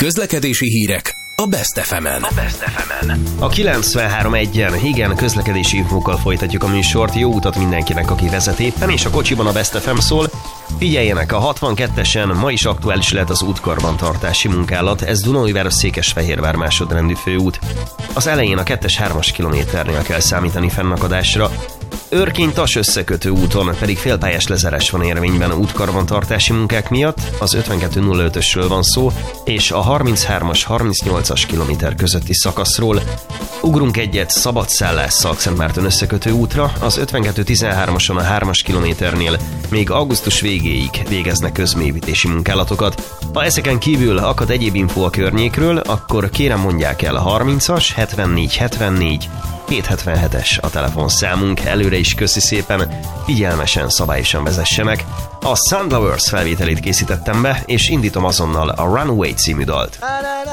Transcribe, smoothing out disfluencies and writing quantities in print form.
Közlekedési hírek a Best FM-en. A 93.1-en, igen, közlekedési infókkal folytatjuk a műsort. Jó utat mindenkinek, aki vezet éppen, és a kocsiban a Best FM szól. Figyeljenek, a 62-esen ma is aktuális lehet az útkarbantartási munkálat, ez Dunaújváros-Székesfehérvár másodrendű főút. Az elején a 2-3-as kilométernél kell számítani fennakadásra. Őrkény-Tas összekötő úton pedig félpályás lezárás van érvényben a útkarbantartási munkák miatt, az 5205-ösről van szó, és a 33-as, 38-as kilométer közötti szakaszról. Ugrunk egyet Szabadszállás-Szalkszentmárton összekötő útra, az 5213-ason a 3-as kilométernél még augusztus végéig végeznek közmélyítési munkálatokat. Ha ezeken kívül akad egyéb info a környékről, akkor kérem mondják el a 30-as, 74 777-es a telefonszámunk, előre is köszi szépen, figyelmesen, szabályosan vezessenek. A Sunflowers felvételét készítettem be, és indítom azonnal a Runaway című dalt.